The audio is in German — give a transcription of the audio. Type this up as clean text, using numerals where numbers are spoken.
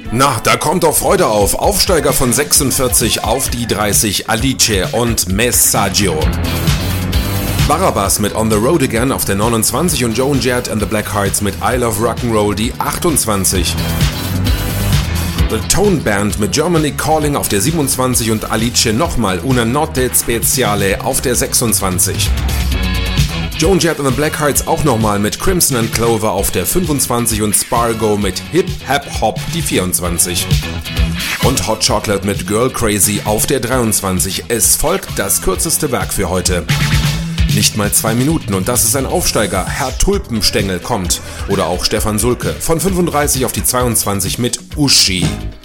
Na, da kommt doch Freude auf. Aufsteiger von 46 auf die 30, Alice und Messaggio. Barabbas mit On the Road Again auf der 29 und Joan Jett and the Blackhearts mit I Love Rock'n'Roll die 28. The Tone Band mit Germany Calling auf der 27 und Alice nochmal Una Notte Speziale auf der 26. Joan Jett and the Blackhearts auch nochmal mit Crimson and Clover auf der 25 und Spargo mit Hip Hap Hop die 24. Und Hot Chocolate mit Girl Crazy auf der 23. Es folgt das kürzeste Werk für heute. Nicht mal 2 Minuten und das ist ein Aufsteiger. Herr Tulpenstängel kommt. Oder auch Stefan Sulke von 35 auf die 22 mit Uschi.